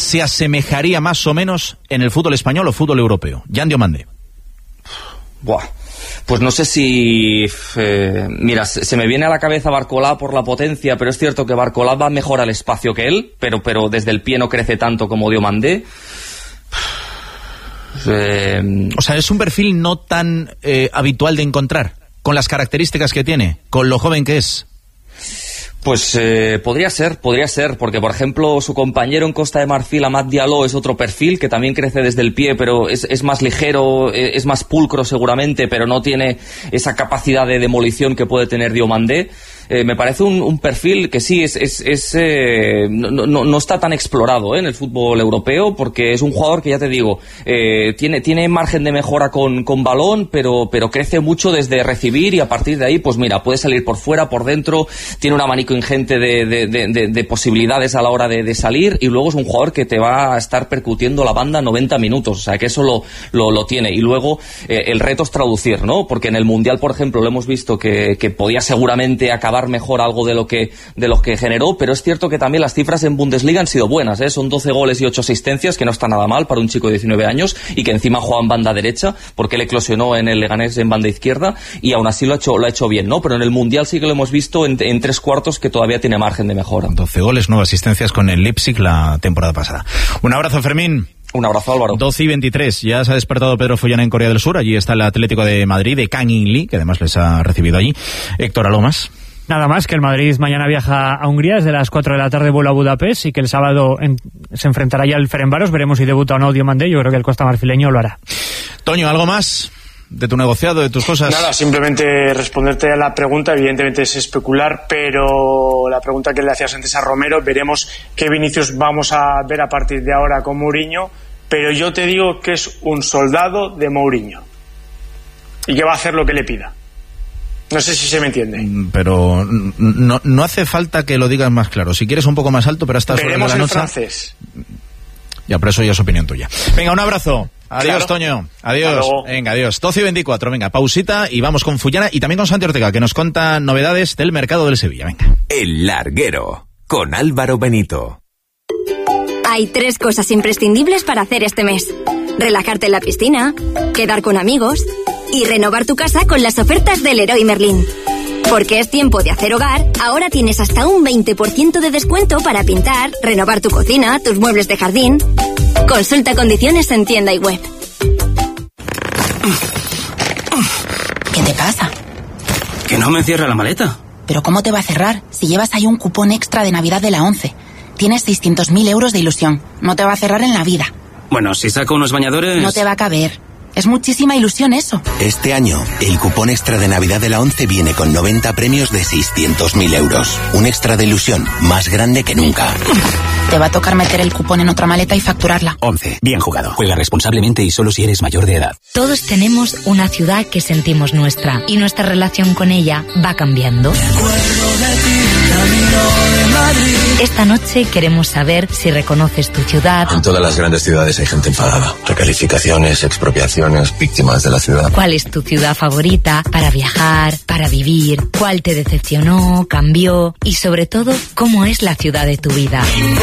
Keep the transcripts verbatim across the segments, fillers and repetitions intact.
se asemejaría más o menos en el fútbol español o fútbol europeo? Jan Diomande. Buah. Pues no sé si... Eh, mira, se me viene a la cabeza Barcolá por la potencia, pero es cierto que Barcolá va mejor al espacio que él, pero, pero desde el pie no crece tanto como Diomandé. Eh... O sea, es un perfil no tan eh, habitual de encontrar, con las características que tiene, con lo joven que es. Pues eh, podría ser, podría ser, porque por ejemplo su compañero en Costa de Marfil, Amad Diallo, es otro perfil que también crece desde el pie, pero es, es más ligero, es más pulcro seguramente, pero no tiene esa capacidad de demolición que puede tener Diomandé. Eh, me parece un, un perfil que sí es, es, es eh, no, no, no está tan explorado eh, en el fútbol europeo, porque es un jugador que, ya te digo, eh, tiene, tiene margen de mejora con, con balón, pero, pero crece mucho desde recibir, y a partir de ahí, pues mira, puede salir por fuera, por dentro, tiene un abanico ingente de, de, de, de, de posibilidades a la hora de, de salir, y luego es un jugador que te va a estar percutiendo la banda noventa minutos, o sea que eso lo, lo, lo tiene. Y luego eh, el reto es traducir, ¿no? Porque en el Mundial, por ejemplo, lo hemos visto que, que podía seguramente acabar mejor algo de lo que de lo que generó, pero es cierto que también las cifras en Bundesliga han sido buenas, ¿eh? Son doce goles y ocho asistencias, que no está nada mal para un chico de diecinueve años, y que encima juega en banda derecha, porque él eclosionó en el Leganés en banda izquierda, y aún así lo ha hecho, lo ha hecho bien, ¿no? Pero en el Mundial sí que lo hemos visto en, en tres cuartos que todavía tiene margen de mejora. doce goles, nueve asistencias con el Leipzig la temporada pasada. Un abrazo, Fermín. Un abrazo, Álvaro. doce y veintitrés, ya se ha despertado Pedro Follana en Corea del Sur. Allí está el Atlético de Madrid, de Kang In Lee, que además les ha recibido allí. Héctor, ¿algo más? Nada más, que el Madrid mañana viaja a Hungría, desde las cuatro de la tarde vuela a Budapest, y que el sábado en, se enfrentará ya al Ferencváros. Veremos si debuta o no Diomandé. Yo creo que el costa marfileño lo hará. Toño, ¿algo más de tu negociado, de tus cosas? Nada, simplemente responderte a la pregunta. Evidentemente es especular, pero la pregunta que le hacías antes a Romero, veremos qué Vinicius vamos a ver a partir de ahora con Mourinho, pero yo te digo que es un soldado de Mourinho y que va a hacer lo que le pida. No sé si se me entiende. Pero no, no hace falta que lo digas más claro. Si quieres un poco más alto, pero hasta sobre la noche. Veremos el francés. Ya, pero eso ya es opinión tuya. Venga, un abrazo. Adiós, claro. Toño. Adiós. Venga, adiós. doce y veinticuatro. Venga, pausita y vamos con Fullana y también con Santi Ortega, que nos cuenta novedades del mercado del Sevilla. Venga. El Larguero, con Álvaro Benito. Hay tres cosas imprescindibles para hacer este mes: relajarte en la piscina, quedar con amigos y renovar tu casa con las ofertas del Leroy Merlin. Porque es tiempo de hacer hogar, ahora tienes hasta un veinte por ciento de descuento para pintar, renovar tu cocina, tus muebles de jardín. Consulta condiciones en tienda y web. ¿Qué te pasa? Que no me cierra la maleta. ¿Pero cómo te va a cerrar si llevas ahí un cupón extra de Navidad de la ONCE? Tienes seiscientos mil euros de ilusión. No te va a cerrar en la vida. Bueno, si saco unos bañadores... No te va a caber. Es muchísima ilusión eso. Este año, el cupón extra de Navidad de la ONCE viene con noventa premios de seiscientos mil euros. Un extra de ilusión más grande que nunca. Te va a tocar meter el cupón en otra maleta y facturarla. ONCE. Bien jugado. Juega responsablemente y solo si eres mayor de edad. Todos tenemos una ciudad que sentimos nuestra, y nuestra relación con ella va cambiando. Esta noche queremos saber si reconoces tu ciudad. En todas las grandes ciudades hay gente enfadada. Recalificaciones, expropiaciones, víctimas de la ciudad. ¿Cuál es tu ciudad favorita para viajar, para vivir? ¿Cuál te decepcionó, cambió? Y sobre todo, ¿cómo es la ciudad de tu vida?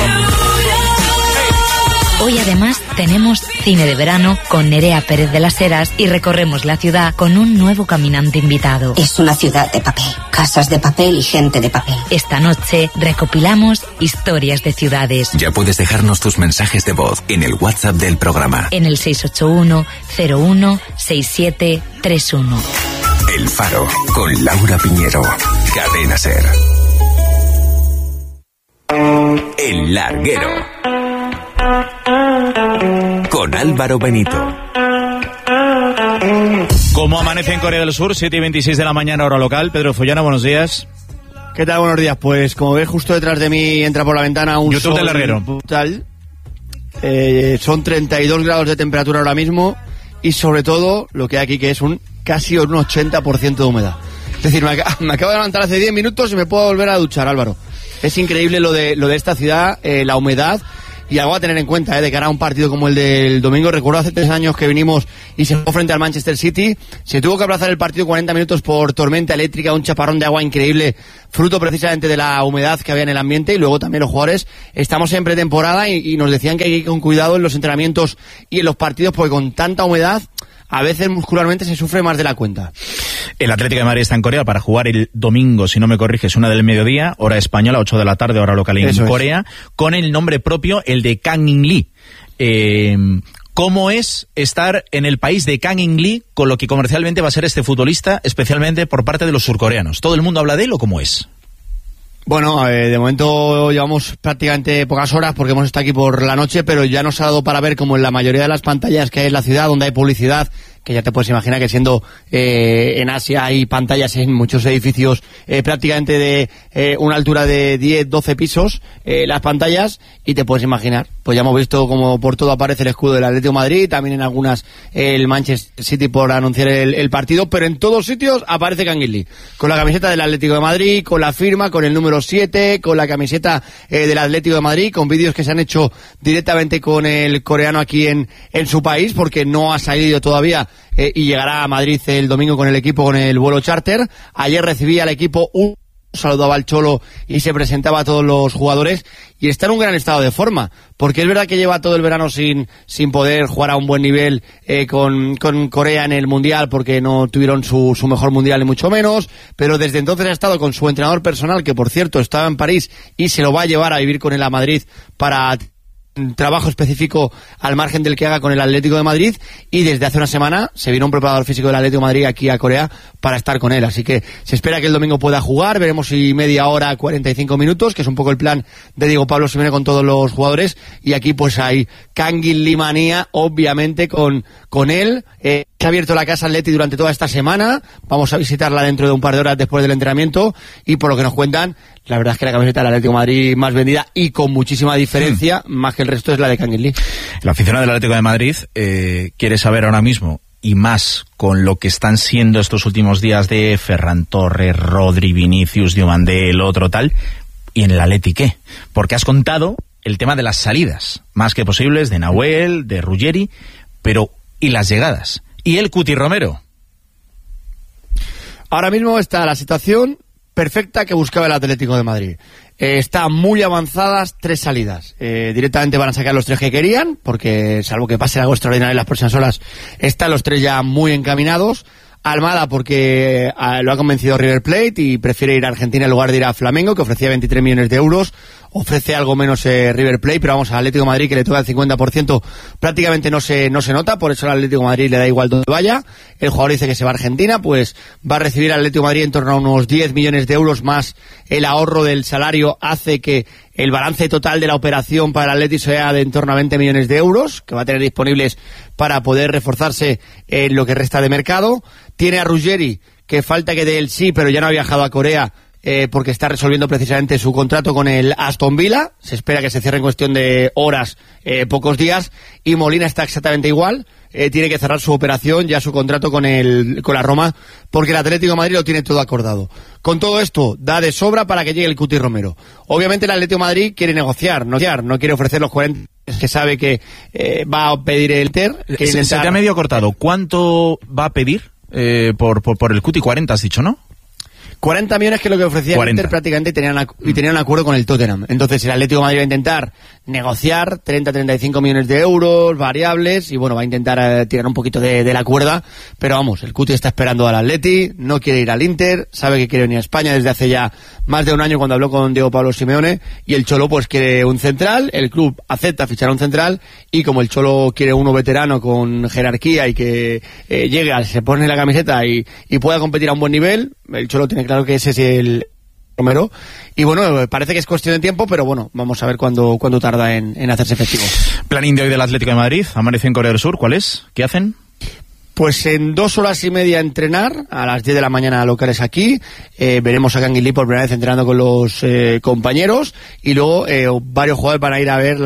Hoy además tenemos cine de verano con Nerea Pérez de las Heras y recorremos la ciudad con un nuevo caminante invitado. Es una ciudad de papel, casas de papel y gente de papel. Esta noche recopilamos historias de ciudades. Ya puedes dejarnos tus mensajes de voz en el WhatsApp del programa. En el seis ocho uno cero uno seis siete tres uno. El Faro, con Laura Piñero. Cadena SER. El Larguero, con Álvaro Benito. ¿Cómo amanece en Corea del Sur? siete y veintiséis de la mañana, hora local. Pedro Follana, buenos días. ¿Qué tal? Buenos días. Pues como ves, justo detrás de mí entra por la ventana un YouTube del Larguero. Brutal. Eh, son treinta y dos grados de temperatura ahora mismo, y sobre todo lo que hay aquí, que es un casi un ochenta por ciento de humedad. Es decir, me, ac- me acabo de levantar hace diez minutos y me puedo volver a duchar, Álvaro. Es increíble lo de lo de esta ciudad, eh, la humedad. y algo a tener en cuenta, ¿eh? De cara a un partido como el del domingo. Recuerdo hace tres años que vinimos y se jugó frente al Manchester City, se tuvo que aplazar el partido cuarenta minutos por tormenta eléctrica, un chaparrón de agua increíble, fruto precisamente de la humedad que había en el ambiente, y luego también los jugadores estamos en pretemporada y, y nos decían que hay que ir con cuidado en los entrenamientos y en los partidos, porque con tanta humedad a veces muscularmente se sufre más de la cuenta. El Atlético de Madrid está en Corea para jugar el domingo, si no me corriges, una del mediodía, hora española, ocho de la tarde, hora local en Eso Corea, es. Con el nombre propio, el de Kang In-lee. Eh, ¿Cómo es estar en el país de Kang In-lee con lo que comercialmente va a ser este futbolista, especialmente por parte de los surcoreanos? ¿Todo el mundo habla de él o cómo es? Bueno, eh, de momento llevamos prácticamente pocas horas porque hemos estado aquí por la noche, pero ya nos ha dado para ver, como en la mayoría de las pantallas que hay en la ciudad, donde hay publicidad, que ya te puedes imaginar que siendo eh, en Asia hay pantallas en muchos edificios eh, prácticamente de eh, una altura de diez, doce pisos, eh, las pantallas, y te puedes imaginar, pues ya hemos visto como por todo aparece el escudo del Atlético de Madrid, también en algunas eh, el Manchester City por anunciar el, el partido, pero en todos sitios aparece Kang In-lee, con la camiseta del Atlético de Madrid, con la firma, con el número siete, con la camiseta eh, del Atlético de Madrid, con vídeos que se han hecho directamente con el coreano aquí en, en su país, porque no ha salido todavía eh, y llegará a Madrid el domingo con el equipo, con el vuelo charter. Ayer recibía al equipo un saludaba al Cholo y se presentaba a todos los jugadores, y está en un gran estado de forma, porque es verdad que lleva todo el verano sin sin poder jugar a un buen nivel eh, con, con Corea en el Mundial, porque no tuvieron su, su mejor Mundial ni mucho menos, pero desde entonces ha estado con su entrenador personal, que por cierto estaba en París y se lo va a llevar a vivir con él a Madrid para trabajo específico al margen del que haga con el Atlético de Madrid, y desde hace una semana se vino un preparador físico del Atlético de Madrid aquí a Corea para estar con él, así que se espera que el domingo pueda jugar. Veremos si media hora, cuarenta y cinco minutos, que es un poco el plan de Diego Pablo Simeone con todos los jugadores, y aquí pues hay Kang In-lee manía, obviamente con, con él. Eh, se ha abierto la casa Atleti durante toda esta semana, vamos a visitarla dentro de un par de horas después del entrenamiento, y por lo que nos cuentan, la verdad es que la camiseta del Atlético de Madrid más vendida y con muchísima diferencia, mm. más que el resto, es la de Kang In-lee. El aficionado del Atlético de Madrid eh, quiere saber ahora mismo, y más con lo que están siendo estos últimos días de Ferran Torres, Rodri, Vinicius, Diomandé, el otro tal, y en el Atleti ¿qué? Porque has contado el tema de las salidas, más que posibles, de Nahuel, de Ruggeri, pero ¿y las llegadas? ¿Y el Cuti Romero? Ahora mismo está la situación perfecta que buscaba el Atlético de Madrid. Eh, está muy avanzadas tres salidas. Eh, directamente van a sacar los tres que querían, porque salvo que pase algo extraordinario en las próximas horas, están los tres ya muy encaminados. Almada porque eh, lo ha convencido River Plate y prefiere ir a Argentina en lugar de ir a Flamengo, que ofrecía veintitrés millones de euros. Ofrece algo menos eh, River Plate, pero vamos, al Atlético de Madrid, que le toca el cincuenta por ciento, prácticamente no se no se nota, por eso al Atlético de Madrid le da igual donde vaya. El jugador dice que se va a Argentina, pues va a recibir al Atlético de Madrid en torno a unos diez millones de euros, más el ahorro del salario hace que el balance total de la operación para el Atlético sea de en torno a veinte millones de euros, que va a tener disponibles para poder reforzarse en lo que resta de mercado. Tiene a Ruggeri, que falta que dé el sí, pero ya no ha viajado a Corea, Eh, porque está resolviendo precisamente su contrato con el Aston Villa. Se espera que se cierre en cuestión de horas, eh, pocos días. Y Molina está exactamente igual. Eh, tiene que cerrar su operación, ya su contrato con el con la Roma, porque el Atlético de Madrid lo tiene todo acordado. Con todo esto, da de sobra para que llegue el Cuti Romero. Obviamente el Atlético de Madrid quiere negociar, no, no quiere ofrecer los cuarenta, que sabe que eh, va a pedir el Inter. Se, intentar... se te ha medio cortado. ¿Cuánto va a pedir eh, por, por, por el Cuti? cuarenta has dicho, ¿no? cuarenta millones, que es lo que ofrecía el Inter prácticamente, y tenían, y tenían un acuerdo con el Tottenham. Entonces el Atlético de Madrid va a intentar negociar treinta a treinta y cinco millones de euros, variables, y bueno, va a intentar eh, tirar un poquito de, de la cuerda, pero vamos, el Cuti está esperando al Atleti, no quiere ir al Inter, sabe que quiere venir a España desde hace ya más de un año, cuando habló con Diego Pablo Simeone, y el Cholo pues quiere un central, el club acepta fichar a un central, y como el Cholo quiere uno veterano con jerarquía y que eh, llegue, se pone la camiseta y, y pueda competir a un buen nivel, el Cholo tiene claro que ese es el Romero, y bueno, parece que es cuestión de tiempo, pero bueno, vamos a ver cuándo, cuándo tarda en, en hacerse efectivo. Planín de hoy del Atlético de Madrid, amanece en Corea del Sur, ¿cuál es? ¿Qué hacen? Pues en dos horas y media entrenar, a las diez de la mañana locales aquí, eh, veremos a Kang In-lee por primera vez entrenando con los eh, compañeros, y luego eh, varios jugadores van a ir a ver la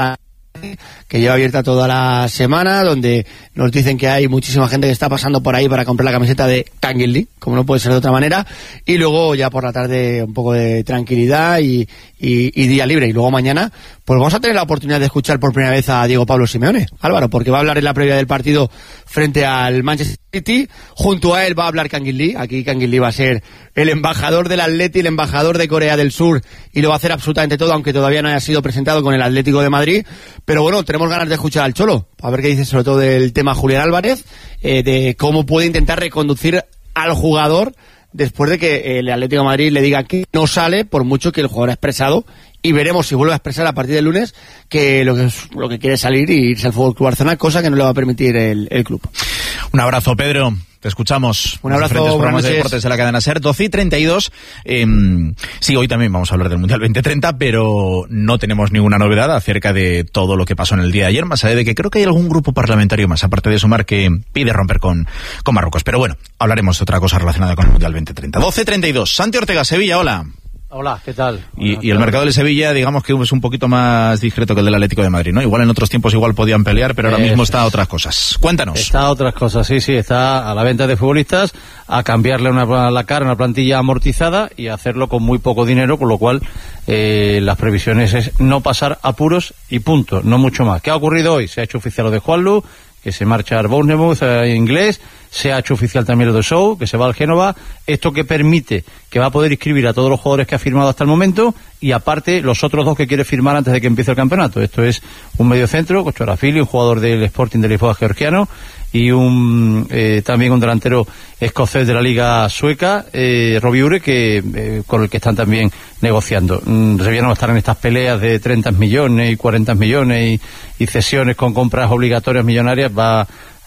que lleva abierta toda la semana, donde nos dicen que hay muchísima gente que está pasando por ahí para comprar la camiseta de Kangin Lee, como no puede ser de otra manera, y luego ya por la tarde un poco de tranquilidad y, y, y día libre, y luego mañana pues vamos a tener la oportunidad de escuchar por primera vez a Diego Pablo Simeone, Álvaro, porque va a hablar en la previa del partido frente al Manchester City. Junto a él va a hablar Kangin Lee. Aquí Kangin Lee va a ser el embajador del Atleti, el embajador de Corea del Sur, y lo va a hacer absolutamente todo, aunque todavía no haya sido presentado con el Atlético de Madrid. Pero bueno, tenemos ganas de escuchar al Cholo, a ver qué dice sobre todo del tema Julián Álvarez, eh, de cómo puede intentar reconducir al jugador después de que el Atlético de Madrid le diga que no sale, por mucho que el jugador ha expresado, y veremos si vuelve a expresar a partir del lunes que lo que, es, lo que quiere es salir y irse al Fútbol Club Barcelona, cosa que no le va a permitir el, el club. Un abrazo, Pedro. Te escuchamos. Un abrazo, buenas de deportes de la cadena SER, doce y treinta y dos. Eh, sí, hoy también vamos a hablar del Mundial veinte treinta, pero no tenemos ninguna novedad acerca de todo lo que pasó en el día de ayer, más allá de que creo que hay algún grupo parlamentario más, aparte de Sumar, que pide romper con, con Marruecos. Pero bueno, hablaremos de otra cosa relacionada con el Mundial veinte treinta. doce y treinta y dos. Santi Ortega, Sevilla, hola. Hola, ¿qué tal? Y, Hola, y el mercado del Sevilla, digamos que es un poquito más discreto que el del Atlético de Madrid, ¿no? Igual en otros tiempos igual podían pelear, pero ahora mismo está a otras cosas. Cuéntanos. Está a otras cosas, sí, sí. Está a la venta de futbolistas, a cambiarle una, la cara, una plantilla amortizada y a hacerlo con muy poco dinero, con lo cual eh, las previsiones es no pasar apuros y punto, no mucho más. ¿Qué ha ocurrido hoy? Se ha hecho oficial lo de Juanlu, que se marcha al Bournemouth en inglés, se ha hecho oficial también lo de Show, que se va al Génova, esto que permite que va a poder inscribir a todos los jugadores que ha firmado hasta el momento, y aparte los otros dos que quiere firmar antes de que empiece el campeonato. Esto es un mediocentro, Kochorafili, un jugador del Sporting de Lisboa georgiano, y un eh, también un delantero escocés de la liga sueca, eh, Robiure, que eh, con el que están también negociando. Mm, Sevilla no va a estar en estas peleas de treinta millones y cuarenta millones y, y cesiones con compras obligatorias millonarias, va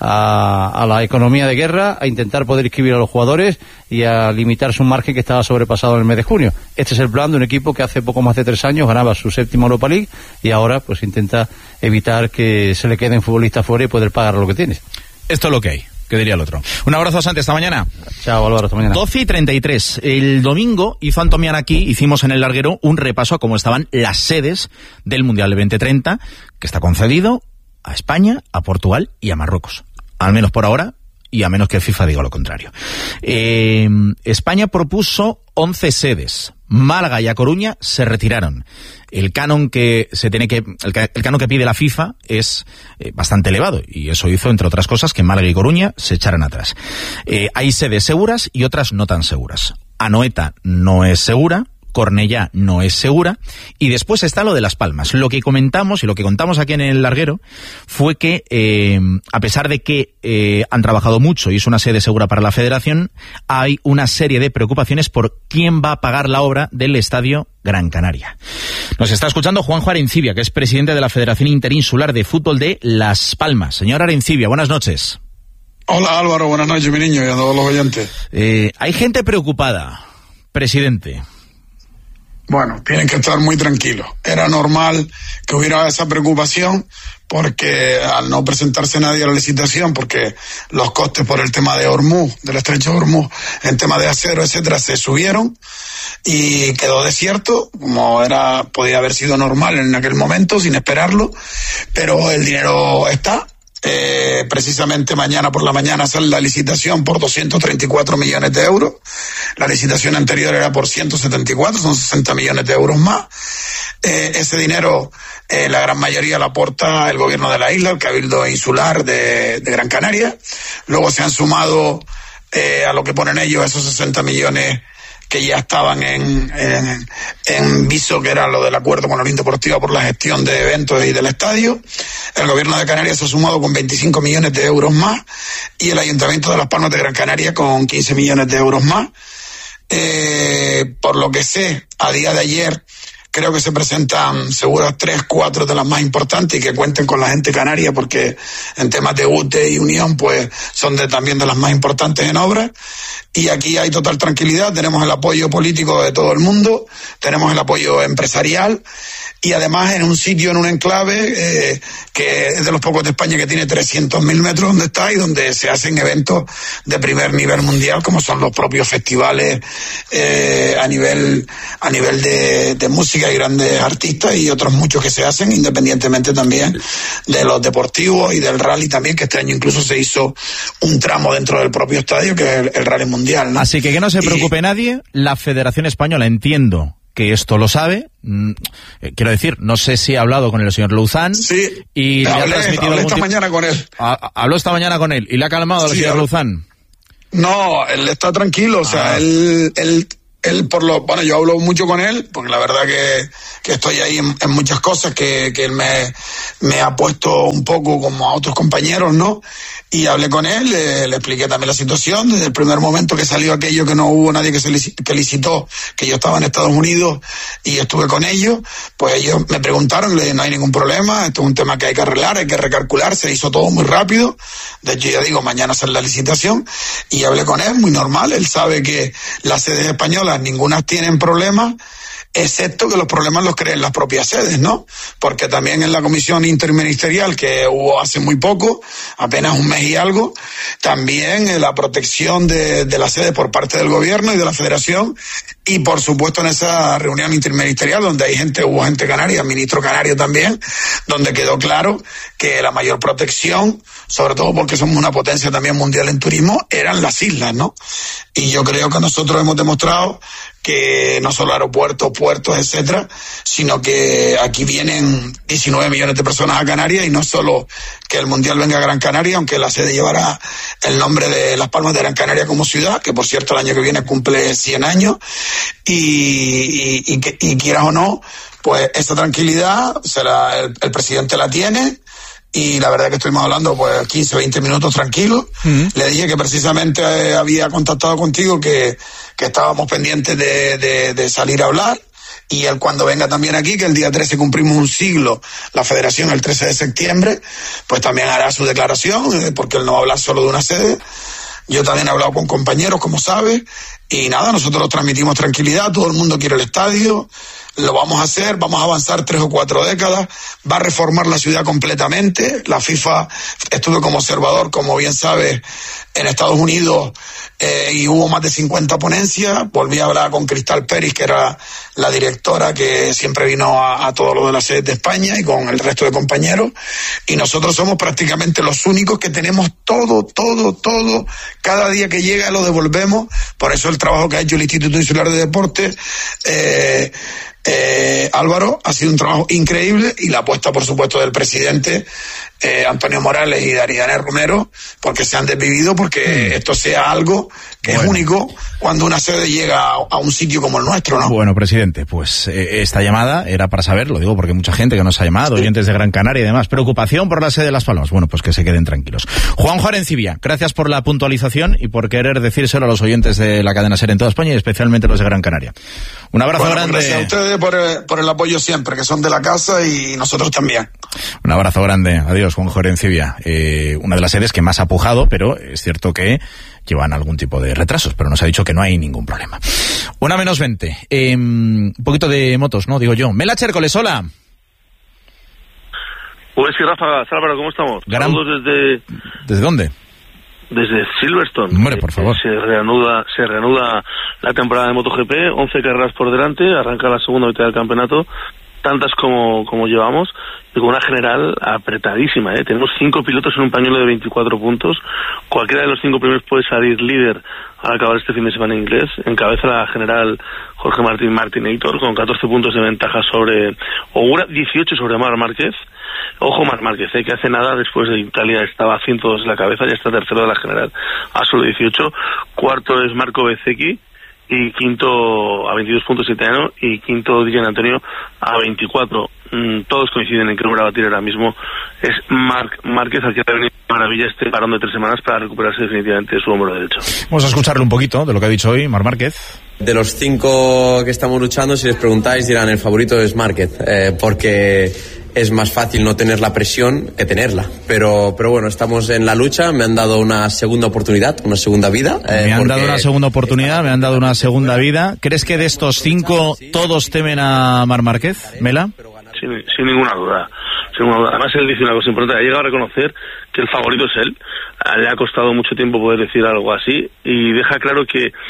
a, a la economía de guerra, a intentar poder inscribir a los jugadores y a limitar su margen que estaba sobrepasado en el mes de junio. Este es el plan de un equipo que hace poco más de tres años ganaba su séptima Europa League y ahora pues intenta evitar que se le queden futbolistas fuera y poder pagar lo que tiene. Esto es lo que hay, que diría el otro. Un abrazo, Santi, hasta mañana. Chao, Álvaro, hasta mañana. doce y treinta y tres. El domingo hizo Antomian aquí, hicimos en el larguero un repaso a cómo estaban las sedes del Mundial veinte treinta, que está concedido a España, a Portugal y a Marruecos. Al menos por ahora, y a menos que FIFA diga lo contrario. Eh, España propuso once sedes. Málaga y A Coruña se retiraron. El canon que se tiene que el, el canon que pide la FIFA es eh, bastante elevado, y eso hizo, entre otras cosas, que Málaga y Coruña se echaran atrás. Eh, hay sedes seguras y otras no tan seguras. Anoeta no es segura, Cornellá no es segura, y después está lo de Las Palmas. Lo que comentamos y lo que contamos aquí en el larguero fue que eh, a pesar de que eh, han trabajado mucho y es una sede segura para la federación, hay una serie de preocupaciones por quién va a pagar la obra del Estadio Gran Canaria. Nos está escuchando Juanjo Arencibia, que es presidente de la Federación Interinsular de Fútbol de Las Palmas. Señor Arencibia, buenas noches. Hola Álvaro, buenas noches mi niño y a todos los oyentes. Eh, hay gente preocupada, presidente. Bueno, tienen que estar muy tranquilos. Era normal que hubiera esa preocupación porque al no presentarse nadie a la licitación, porque los costes por el tema de Hormuz, del estrecho de Hormuz, en tema de acero, etcétera, se subieron y quedó desierto, como era, podía haber sido normal en aquel momento, sin esperarlo, pero el dinero está. Eh, precisamente mañana por la mañana sale la licitación por doscientos treinta y cuatro millones de euros. La licitación anterior era por ciento setenta y cuatro, son sesenta millones de euros más. Eh, ese dinero, eh, la gran mayoría la aporta el gobierno de la isla, el Cabildo Insular de, de Gran Canaria. Luego se han sumado eh, a lo que ponen ellos esos sesenta millones que ya estaban en, en, en viso, que era lo del acuerdo con la Unión Deportiva por la gestión de eventos y del estadio. El gobierno de Canarias se ha sumado con veinticinco millones de euros más y el Ayuntamiento de Las Palmas de Gran Canaria con quince millones de euros más. Eh, por lo que sé, a día de ayer creo que se presentan seguras tres, cuatro de las más importantes y que cuenten con la gente canaria, porque en temas de U T E y Unión pues son de, también de las más importantes en obras. Y aquí hay total tranquilidad, tenemos el apoyo político de todo el mundo, tenemos el apoyo empresarial y además en un sitio, en un enclave eh, que es de los pocos de España que tiene trescientos mil metros donde está y donde se hacen eventos de primer nivel mundial, como son los propios festivales eh, a nivel a nivel de, de música que hay grandes artistas y otros muchos que se hacen, independientemente también de los deportivos y del rally también, que este año incluso se hizo un tramo dentro del propio estadio, que es el, el rally mundial, ¿no? Así que que no se preocupe y... nadie, la Federación Española, entiendo que esto lo sabe, mm, eh, quiero decir, no sé si ha hablado con el señor Luzán. Sí, y hablé, le ha transmitido hablé esta tipo... mañana con él. Ha, habló esta mañana con él y le ha calmado sí, al señor hablo... Luzán. No, él está tranquilo, o sea, ah. él, él, él por lo, bueno, yo hablo mucho con él, porque la verdad que, que estoy ahí en, en muchas cosas que, que él me, me ha puesto un poco como a otros compañeros, ¿no? Y hablé con él, le, le expliqué también la situación, desde el primer momento que salió aquello que no hubo nadie que se licitó, que licitó, que yo estaba en Estados Unidos y estuve con ellos, pues ellos me preguntaron, le dije, no hay ningún problema, esto es un tema que hay que arreglar, hay que recalcular, se hizo todo muy rápido, de hecho ya digo, mañana sale la licitación, y hablé con él, muy normal, él sabe que las sedes españolas ninguna tienen problemas, excepto que los problemas los creen las propias sedes, ¿no? Porque también en la comisión interministerial que hubo hace muy poco, apenas un mes y algo, también eh, la protección de, de la sede por parte del gobierno y de la federación, y por supuesto en esa reunión interministerial donde hay gente, hubo gente canaria, ministro canario también, donde quedó claro que la mayor protección, sobre todo porque somos una potencia también mundial en turismo, eran las islas, ¿no? Y yo creo que nosotros hemos demostrado que no solo aeropuertos, puertos, etcétera, sino que aquí vienen diecinueve millones de personas a Canarias, y no solo que el Mundial venga a Gran Canaria, aunque la sede llevará el nombre de Las Palmas de Gran Canaria como ciudad, que por cierto el año que viene cumple cien años, y, y, y, y, y quieras o no, pues esa tranquilidad se la, el, el presidente la tiene. Y la verdad que estuvimos hablando pues quince, veinte minutos tranquilos. Uh-huh. Le dije que precisamente eh, había contactado contigo, que, que estábamos pendientes de, de, de salir a hablar. Y él cuando venga también aquí, que el día trece cumplimos un siglo, la federación el trece de septiembre, pues también hará su declaración, eh, porque él no va a hablar solo de una sede. Yo también he hablado con compañeros, como sabes, y nada, nosotros transmitimos tranquilidad, todo el mundo quiere el estadio, lo vamos a hacer, vamos a avanzar tres o cuatro décadas, va a reformar la ciudad completamente. La FIFA, estuve como observador, como bien sabes, en Estados Unidos, eh, y hubo más de cincuenta ponencias. Volví a hablar con Cristal Peris, que era la directora que siempre vino a, a todo lo de la sede de España, y con el resto de compañeros, y nosotros somos prácticamente los únicos que tenemos todo, todo, todo, cada día que llega lo devolvemos. Por eso el trabajo que ha hecho el Instituto Insular de Deportes, eh, Eh, Álvaro, ha sido un trabajo increíble, y la apuesta por supuesto del presidente eh, Antonio Morales y de Ariane Romero, porque se han desvivido, porque mm. esto sea algo que bueno. es único cuando una sede llega a, a un sitio como el nuestro, ¿no? Bueno, presidente, pues eh, esta llamada era para saber, lo digo porque mucha gente que nos ha llamado, sí. oyentes de Gran Canaria y demás, preocupación por la sede de Las Palmas. Bueno, pues que se queden tranquilos. Juanjo Arencibia, gracias por la puntualización y por querer decírselo a los oyentes de la cadena SER en toda España, y especialmente los de Gran Canaria. Un abrazo bueno, grande. Gracias a ustedes por el, por el apoyo siempre, que son de la casa, y nosotros también. Un abrazo grande. Adiós, Juanjo Arencibia. Eh, una de las sedes que más ha pujado, pero es cierto que llevan algún tipo de retrasos, pero nos ha dicho que no hay ningún problema. Una menos veinte. Eh, un poquito de motos, ¿no? Digo yo. Mela Chércoles, hola. Pues sí, Rafa, Álvaro, ¿cómo estamos? Gran... Saludos desde... ¿Desde dónde? Desde Silverstone. Hombre, por favor. Se reanuda, se reanuda la temporada de MotoGP, once carreras por delante, arranca la segunda mitad del campeonato, tantas como, como llevamos, y con una general apretadísima, ¿eh? Tenemos cinco pilotos en un pañuelo de veinticuatro puntos, cualquiera de los cinco primeros puede salir líder al acabar este fin de semana en inglés. Encabeza la general Jorge Martín Martinator con catorce puntos de ventaja sobre Ogura, dieciocho sobre Marc Márquez. Ojo Marc Márquez, ¿eh? Que hace nada, después de Italia estaba a ciento dos en la cabeza, ya está tercero de la general a solo dieciocho. Cuarto es Marco Bezzecchi, y quinto a veintidós puntos italiano, y quinto Di Antonio a veinticuatro. Mm, todos coinciden en que el número a batir ahora mismo es Marc Márquez, al que ha venido maravilla este parón de tres semanas para recuperarse definitivamente de su hombro derecho. Vamos a escucharle un poquito de lo que ha dicho hoy Marc Márquez. De los cinco que estamos luchando, si les preguntáis dirán el favorito es Márquez, eh, porque es más fácil no tener la presión que tenerla, pero pero bueno, estamos en la lucha. Me han dado una segunda oportunidad, una segunda vida. Eh, me han dado una segunda oportunidad, me han dado una segunda vida. ¿Crees que de estos cinco todos temen a Marc Márquez, Mela? Sin, sin ninguna duda. Sin ninguna duda. Además él dice una cosa importante, ha llegado a reconocer que el favorito es él. Le ha costado mucho tiempo poder decir algo así, y deja claro que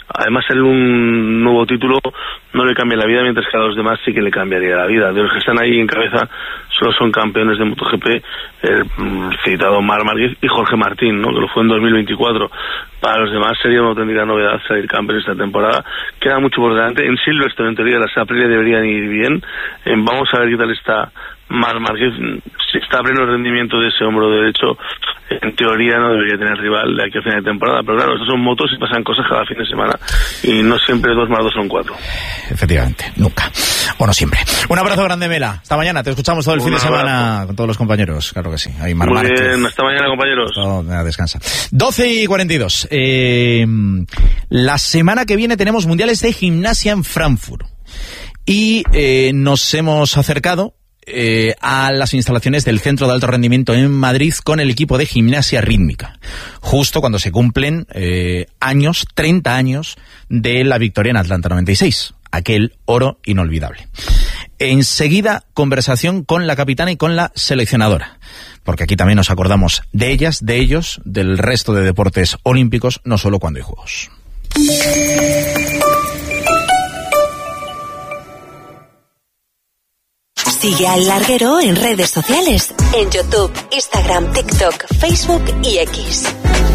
además el un nuevo título no le cambia la vida, mientras que a los demás sí que le cambiaría la vida. De los que están ahí en cabeza solo son campeones de MotoGP, el citado Marc Márquez y Jorge Martín, ¿no?, que lo fue en dos mil veinticuatro. Para los demás sería una auténtica novedad salir campeón esta temporada. Queda mucho por delante. En Silverstone, en teoría, las Aprilia deberían ir bien. Eh, vamos a ver qué tal está Marc Márquez. Si está a pleno rendimiento de ese hombro derecho, en teoría no debería tener rival de aquí a final de temporada. Pero claro, estas son motos y pasan cosas cada fin de semana. Y no siempre dos más dos son cuatro. Efectivamente, nunca. Bueno, siempre. Un abrazo grande, Mela. Hasta mañana. Te escuchamos todo el Un fin de abrazo. semana con todos los compañeros. Claro que sí. Ahí, Mar Muy Márquez. bien. Hasta mañana, compañeros. Todo, nada, descansa. doce y cuarenta y dos. Eh, la semana que viene tenemos mundiales de gimnasia en Frankfurt. Y eh, nos hemos acercado Eh, a las instalaciones del Centro de Alto Rendimiento en Madrid con el equipo de gimnasia rítmica, justo cuando se cumplen eh, años, treinta años de la victoria en Atlanta noventa y seis, aquel oro inolvidable. Enseguida, conversación con la capitana y con la seleccionadora, porque aquí también nos acordamos de ellas, de ellos, del resto de deportes olímpicos, no solo cuando hay juegos. Sigue al Larguero en redes sociales, en YouTube, Instagram, TikTok, Facebook y X.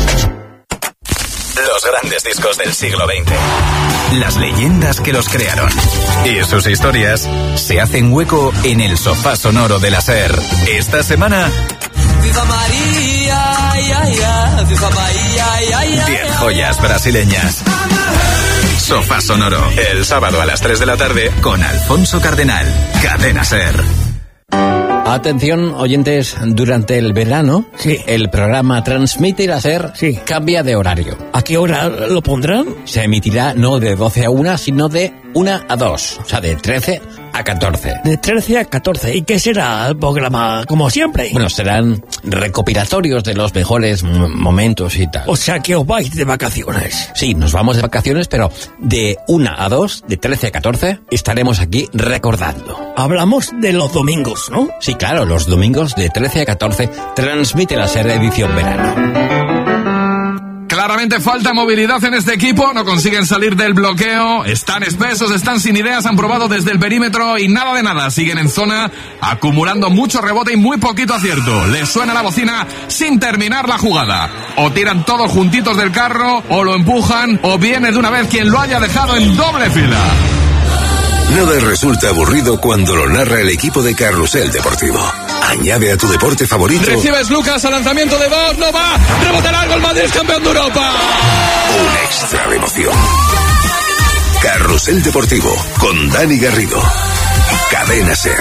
Los grandes discos del siglo veinte. Las leyendas que los crearon. Y sus historias se hacen hueco en el sofá sonoro de la SER. Esta semana... Viva María, ay, ay, ay, viva María, ay, ay, ay. Diez joyas brasileñas. Sofá Sonoro, el sábado a las tres de la tarde con Alfonso Cardenal. Cadena SER. Atención, oyentes, durante el verano, sí, el programa Transmite la SER sí. cambia de horario. ¿A qué hora lo pondrán? Se emitirá no de doce a una, sino de una a dos. O sea, de trece a catorce. De trece a catorce. ¿Y qué será el programa, como siempre? Bueno, serán recopilatorios de los mejores m- momentos y tal. O sea, que os vais de vacaciones. Sí, nos vamos de vacaciones, pero de una a dos, de trece a catorce, estaremos aquí recordando. Hablamos de los domingos, ¿no? Sí, claro, los domingos de trece a catorce, Transmite la SER edición verano. Claramente falta movilidad en este equipo, no consiguen salir del bloqueo, están espesos, están sin ideas, han probado desde el perímetro y nada de nada, siguen en zona acumulando mucho rebote y muy poquito acierto. Les suena la bocina sin terminar la jugada. O tiran todos juntitos del carro, o lo empujan, o viene de una vez quien lo haya dejado en doble fila. Nada resulta aburrido cuando lo narra el equipo de Carrusel Deportivo. Añade a tu deporte favorito. Recibes Lucas, al lanzamiento de dos, no va, rebote largo, el Madrid es campeón de Europa. Un extra de emoción. Carrusel Deportivo con Dani Garrido. Cadena SER.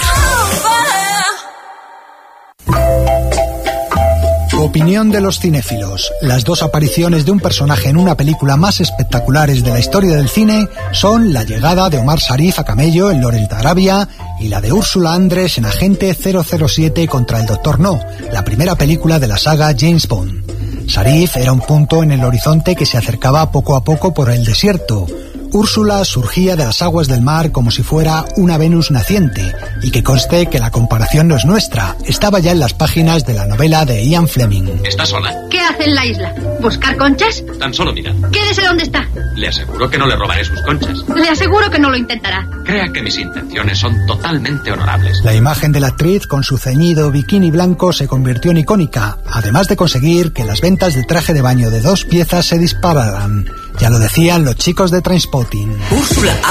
Opinión de los cinéfilos. Las dos apariciones de un personaje en una película más espectaculares de la historia del cine son la llegada de Omar Sharif a camello en Lawrence de Arabia y la de Úrsula Andress en Agente cero cero siete contra el Doctor No, la primera película de la saga James Bond. Sharif era un punto en el horizonte que se acercaba poco a poco por el desierto. Úrsula surgía de las aguas del mar como si fuera una Venus naciente, y que conste que la comparación no es nuestra, estaba ya en las páginas de la novela de Ian Fleming. Está sola. ¿Qué hace en la isla? ¿Buscar conchas? Tan solo mira. Quédese donde está. Le aseguro que no le robaré sus conchas. Le aseguro que no lo intentará. Crea que mis intenciones son totalmente honorables. La imagen de la actriz con su ceñido bikini blanco se convirtió en icónica, además de conseguir que las ventas de traje de baño de dos piezas se dispararan. Ya lo decían los chicos de Trainspotting. Úrsula